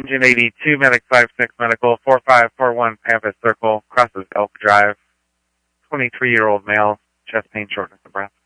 Engine 82, Medic 56 Medical, 4541 Pampas Circle, crosses Elk Drive. 23-year-old male, chest pain, shortness of breath.